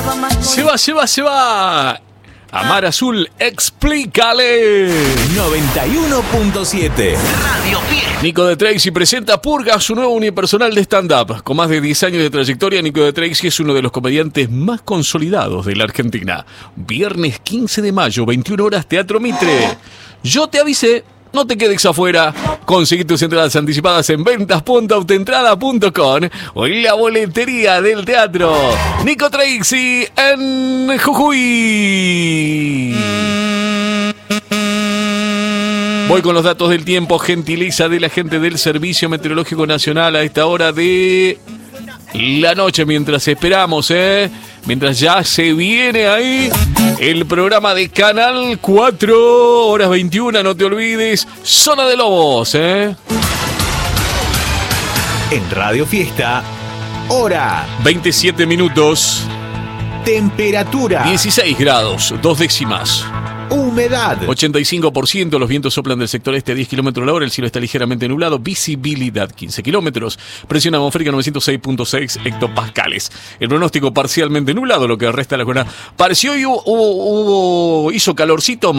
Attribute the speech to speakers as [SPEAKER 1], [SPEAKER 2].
[SPEAKER 1] Se va. Amar Azul, explícale.
[SPEAKER 2] 91.7
[SPEAKER 3] Radio Fiesta.
[SPEAKER 1] Nico de Treixi presenta Purga, su nuevo unipersonal de stand-up. Con más de 10 años de trayectoria, Nico de Treixi es uno de los comediantes más consolidados de la Argentina. Viernes 15 de mayo, 21 horas, Teatro Mitre. Yo te avisé, no te quedes afuera. Conseguí tus entradas anticipadas en ventas.autoentrada.com o en la boletería del teatro. Nico Treixi en Jujuy. Voy con los datos del tiempo, gentileza de la gente del Servicio Meteorológico Nacional a esta hora de la noche, mientras esperamos, mientras ya se viene ahí el programa de Canal 4, horas 21, no te olvides, Zona de Lobos,
[SPEAKER 2] En Radio Fiesta, hora
[SPEAKER 1] 27 minutos,
[SPEAKER 2] temperatura
[SPEAKER 1] 16 grados, 2 décimas.
[SPEAKER 2] Humedad
[SPEAKER 1] 85%, los vientos soplan del sector este a 10 km la hora, el cielo está ligeramente nublado, visibilidad 15 kilómetros, presión atmosférica 906.6 hectopascales. El pronóstico parcialmente nublado, lo que resta de la jornada. Pareció hizo calorcito.